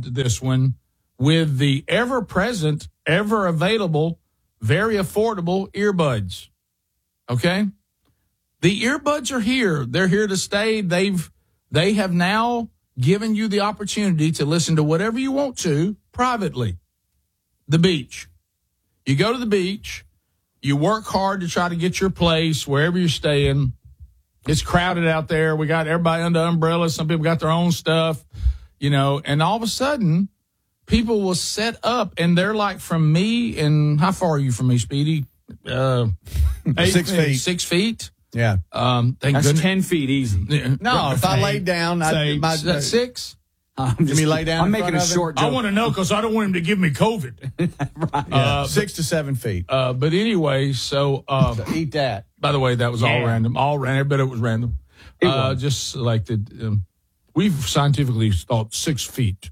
solved this one with the ever-present, ever-available, very affordable earbuds. Okay? The earbuds are here. They're here to stay. They have now given you the opportunity to listen to whatever you want to privately. The beach. You go to the beach. You work hard to try to get your place wherever you're staying. It's crowded out there. We got everybody under umbrellas. Some people got their own stuff, and all of a sudden, people will set up, and they're like from me, and how far are you from me, Speedy? 6 feet. 6 feet? Yeah. Thank That's goodness. 10 feet easy. No, if I laid down, Is that 6? lay down. I'm making a short joke. I want to know because I don't want him to give me COVID. Right. 6 to 7 feet. But anyway, so eat that. by the way, that was all random. All random. Every bit of it was random. Just selected. We've scientifically thought 6 feet.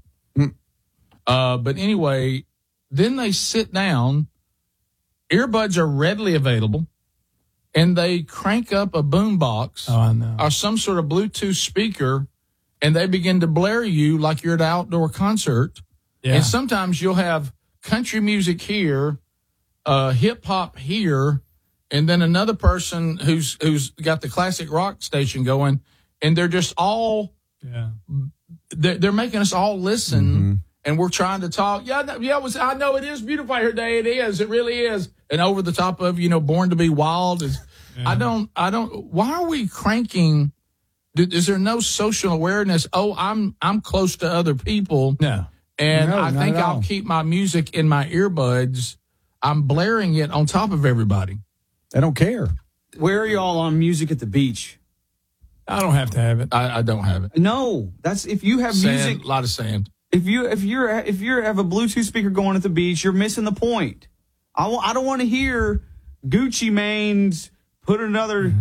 But anyway, then they sit down. Earbuds are readily available, and they crank up a boombox or some sort of Bluetooth speaker, and they begin to blare you like you're at an outdoor concert. Yeah. And sometimes you'll have country music here, hip hop here, and then another person who's got the classic rock station going, and they're just all they're making us all listen. Mm-hmm. And we're trying to talk. I know it is beautiful here today. It is. It really is. And over the top of, Born to Be Wild is. Yeah. I don't. Why are we cranking? Is there no social awareness? Oh, I'm close to other people. No. And I think I'll keep my music in my earbuds. I'm blaring it on top of everybody. They don't care. Where are y'all on music at the beach? I don't have to have it. I don't have it. No, that's if you have sand, music. A lot of sand. If you have a Bluetooth speaker going at the beach, you're missing the point. I don't want to hear Gucci Mane's put another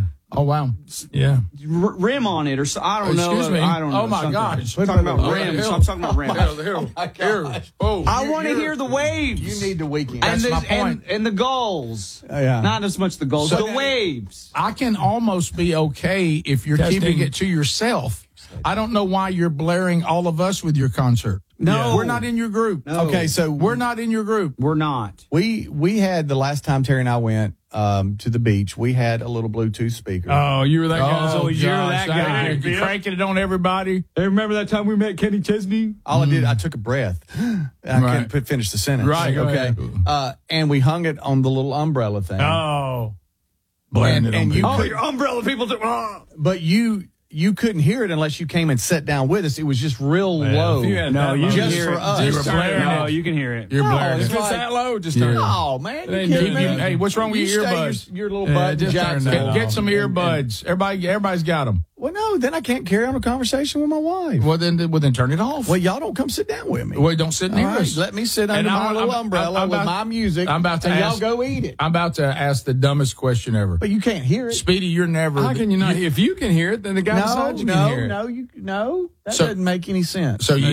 rim on it or so. I don't know. Excuse me. I don't know. Oh my gosh! I'm talking about rims. I'm talking about rims. I want to hear the waves. You need the weekend. That's my point. And the gulls. Yeah. Not as much the gulls. The waves. I can almost be okay if you're keeping it to yourself. I don't know why you're blaring all of us with your concert. No. We're not in your group. No. Okay, so we're not in your group. We're not. We had the last time Terry and I went to the beach, we had a little Bluetooth speaker. Oh, you were that guy. Oh, You're that guy. You're cranking it on everybody. Hey, remember that time we met Kenny Chesney? All I did, I took a breath. I couldn't finish the sentence. Right. Okay. And we hung it on the little umbrella thing. Oh. And you your umbrella people do. But you couldn't hear it unless you came and sat down with us. It was just real low. You can hear for it. us. You were blaring No, it. you can hear it. You're blaring it's it. If it's like- that low, just turn it. Oh, man. You kidding me? Hey, what's wrong with your stay earbuds? Your little button just jacks. turn that off. Get some earbuds. Everybody's got them. Well, no, then I can't carry on a conversation with my wife. Well, then turn it off. Well, y'all don't come sit down with me. Well, don't sit near All right, us. let me sit under my little umbrella with my music. I'm about to and ask, y'all go eat it. I'm about to ask the dumbest question ever. But you can't hear it. Speedy, you're never. How can you not? If you can hear it, then the guy beside you can hear it. No. That doesn't make any sense. So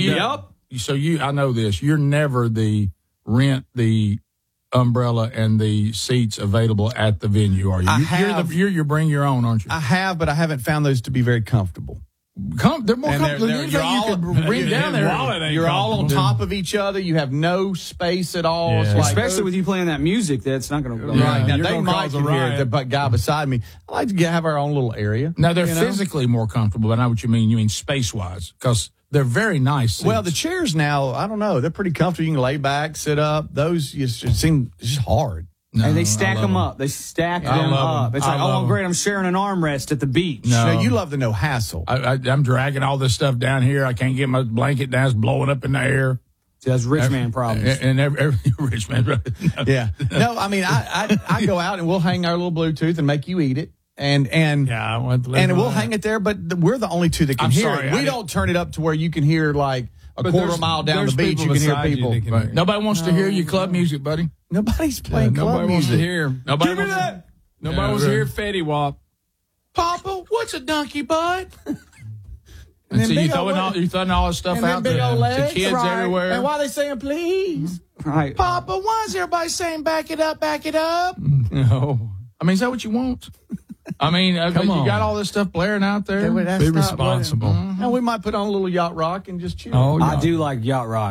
I know this. You're never the rent the umbrella and the seats available at the venue, are you? I have. You bring your own, aren't you? I have, but I haven't found those to be very comfortable. They're more comfortable than anything you could bring down there. You're all on top of each other. You have no space at all. Yeah. It's like, Especially with you playing that music, that's not going to go. Right. Now, You're they gonna might cause a hear riot. the guy beside me. I like to have our own little area. Now, they're you know? physically more comfortable, but I know what you mean. You mean space-wise, because they're very nice seats. Well, the chairs now, I don't know. They're pretty comfortable. You can lay back, sit up. Those just seem just hard. No, and they stack I love them up. They stack them love up. them. It's I like, love oh, them. great, I'm sharing an armrest at the beach. No. You love the no hassle. I'm dragging all this stuff down here. I can't get my blanket down. It's blowing up in the air. See, that's rich man problems. And every rich man. No. Yeah. No, I mean, I go out and we'll hang our little Bluetooth and make you eat it. And Yeah, I want to and we'll hang it there, but we're the only two that can I'm hear sorry, it. We don't turn it up to where you can hear like a But quarter there's- mile down the there's beach. You people can hear beside you people. that can Right. hear it. Nobody wants to hear your club music, buddy. Nobody's playing club Nobody wants music. to hear. Nobody Give me wants that. Nobody Yeah, wants to right. hear Fetty Wap. Papa, what's a donkey butt? And And then so big old you're throwing all this stuff And out then big there old legs. to kids right. everywhere. And why are they saying please? Right. Papa, why is everybody saying back it up, back it up? No. I mean, is that what you want? I mean, Come you on. got all this stuff blaring out there. That's Be not what- responsible. And we might put on a little yacht rock and just chill. Oh, I yeah. do like yacht rock.